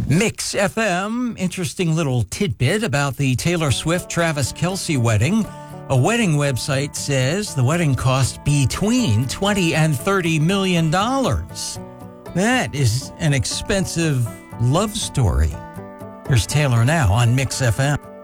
Mix FM, interesting little tidbit about the Taylor Swift-Travis Kelce wedding. A wedding website says the wedding cost between $20 and $30 million. That is an expensive love story. Here's Taylor now on Mix FM.